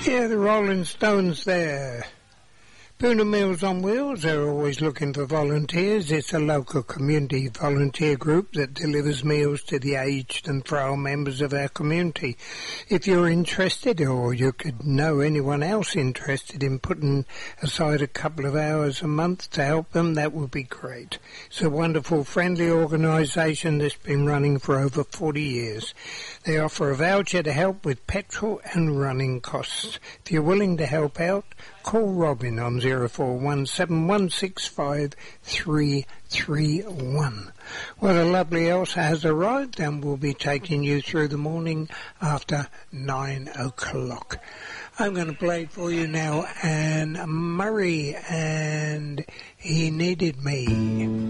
Yeah, the Rolling Stones there. Puna Meals on Wheels, they're always looking for volunteers. It's a local community volunteer group that delivers meals to the aged and frail members of our community. If you're interested, or you could know anyone else interested in putting aside a couple of hours a month to help them, that would be great. It's a wonderful, friendly organisation that's been running for over 40 years. They offer a voucher to help with petrol and running costs. If you're willing to help out, call Robin on 0417165331. Well, the lovely Elsa has arrived and will be taking you through the morning after 9 o'clock. I'm going to play for you now, Anne Murray, and He Needed Me.